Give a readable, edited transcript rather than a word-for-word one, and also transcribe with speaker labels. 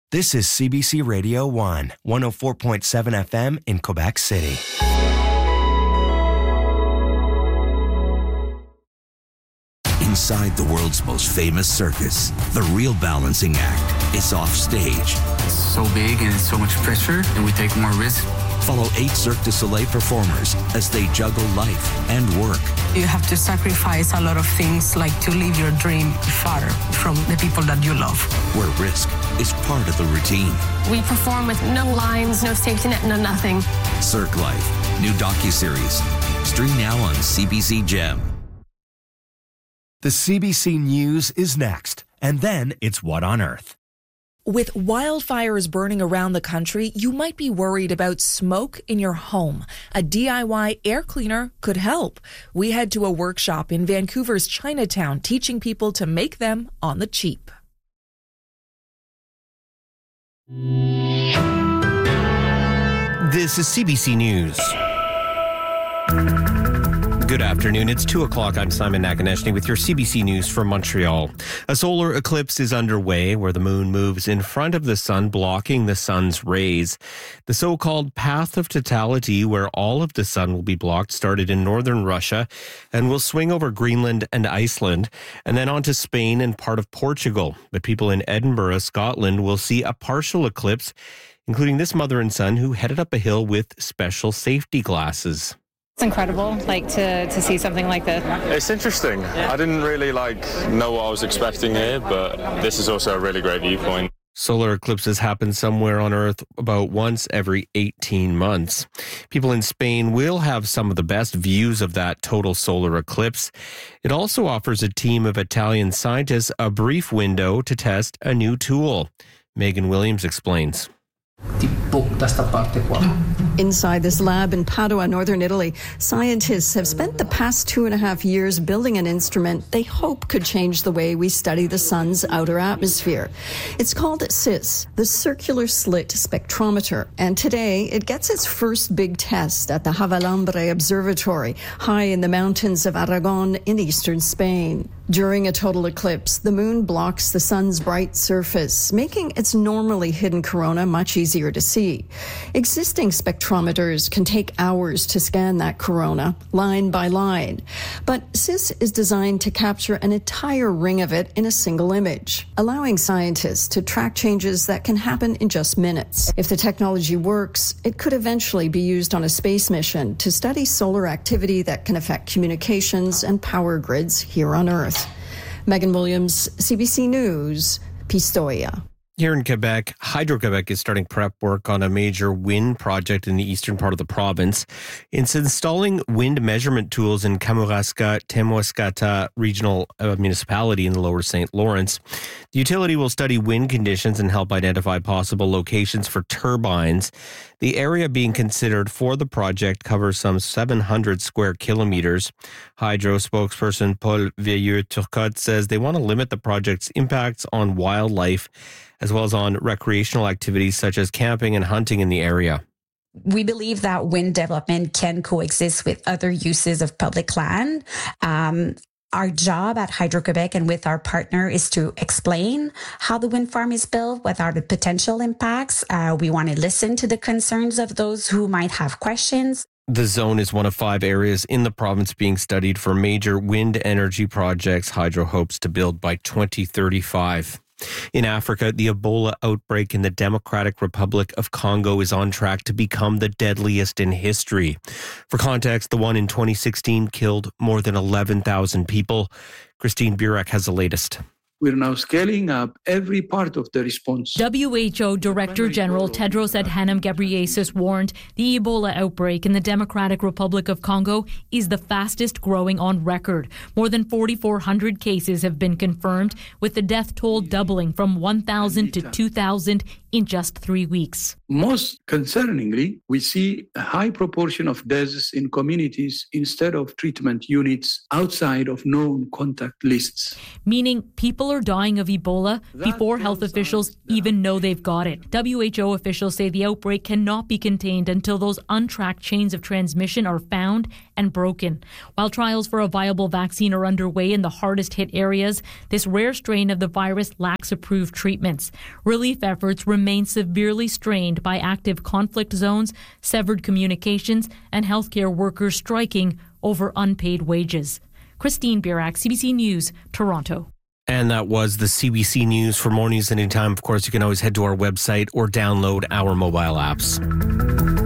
Speaker 1: This is CBC Radio 1, 104.7 FM in Quebec City.
Speaker 2: Inside the world's most famous circus, the real balancing act is off stage.
Speaker 3: It's so big and it's so much pressure, and we take more risk.
Speaker 2: Follow 8 Cirque du Soleil performers as they juggle life and work.
Speaker 4: You have to sacrifice a lot of things, like to live your dream far from the people that you love.
Speaker 2: Where risk is part of the routine.
Speaker 5: We perform with no lines, no safety net, no nothing.
Speaker 2: Cirque Life, new docuseries. Stream now on CBC Gem.
Speaker 1: The CBC News is next, and then it's What on Earth.
Speaker 6: With wildfires burning around the country, you might be worried about smoke in your home. A DIY air cleaner could help. We head to a workshop in Vancouver's Chinatown, teaching people to make them on the cheap.
Speaker 7: This is CBC News. Good afternoon. It's 2 o'clock. I'm Simon Naganeshny with your CBC News from Montreal. A solar eclipse is underway where the moon moves in front of the sun, blocking the sun's rays. The so-called path of totality, where all of the sun will be blocked, started in northern Russia and will swing over Greenland and Iceland and then onto Spain and part of Portugal. But people in Edinburgh, Scotland, will see a partial eclipse, including this mother and son who headed up a hill with special safety glasses.
Speaker 8: It's incredible, to see something like this.
Speaker 9: It's interesting. I didn't really know what I was expecting here, but this is also a really great viewpoint.
Speaker 7: Solar eclipses happen somewhere on Earth about once every 18 months. People in Spain will have some of the best views of that total solar eclipse. It also offers a team of Italian scientists a brief window to test a new tool. Megan Williams explains.
Speaker 10: Inside this lab in Padua, northern Italy, scientists have spent the past 2.5 years building an instrument they hope could change the way we study the sun's outer atmosphere. It's called CIS, the Circular Slit Spectrometer, and today it gets its first big test at the Javalambre Observatory, high in the mountains of Aragon in eastern Spain. During a total eclipse, the moon blocks the sun's bright surface, making its normally hidden corona much easier to see. Existing spectrometers can take hours to scan that corona, line by line. But CIS is designed to capture an entire ring of it in a single image, allowing scientists to track changes that can happen in just minutes. If the technology works, it could eventually be used on a space mission to study solar activity that can affect communications and power grids here on Earth. Megan Williams, CBC News, Pistoia.
Speaker 7: Here in Quebec, Hydro-Quebec is starting prep work on a major wind project in the eastern part of the province. It's installing wind measurement tools in Kamouraska-Temiscouata Regional Municipality in the Lower St. Lawrence. The utility will study wind conditions and help identify possible locations for turbines. The area being considered for the project covers some 700 square kilometers. Hydro spokesperson Paul Veilleux-Turcotte says they want to limit the project's impacts on wildlife as well as on recreational activities such as camping and hunting in the area.
Speaker 11: We believe that wind development can coexist with other uses of public land. Our job at Hydro-Quebec and with our partner is to explain how the wind farm is built, what are the potential impacts. We want to listen to the concerns of those who might have questions.
Speaker 7: The zone is one of 5 areas in the province being studied for major wind energy projects Hydro hopes to build by 2035. In Africa, the Ebola outbreak in the Democratic Republic of Congo is on track to become the deadliest in history. For context, the one in 2016 killed more than 11,000 people. Christine Burek has the latest.
Speaker 12: We're now scaling up every part of the response.
Speaker 13: WHO Director General Tedros Adhanom Ghebreyesus warned the Ebola outbreak in the Democratic Republic of Congo is the fastest growing on record. More than 4,400 cases have been confirmed, with the death toll doubling from 1,000 to 2,000 in just 3 weeks.
Speaker 12: Most concerningly, we see a high proportion of deaths in communities instead of treatment units outside of known contact lists.
Speaker 13: Meaning people are dying of Ebola before health officials even know they've got it. WHO officials say the outbreak cannot be contained until those untracked chains of transmission are found and broken. While trials for a viable vaccine are underway in the hardest hit areas, this rare strain of the virus lacks approved treatments. Relief efforts remain severely strained by active conflict zones, severed communications, and healthcare workers striking over unpaid wages. Christine Birak, CBC News, Toronto.
Speaker 7: And that was the CBC News. For more news anytime, of course, you can always head to our website or download our mobile apps.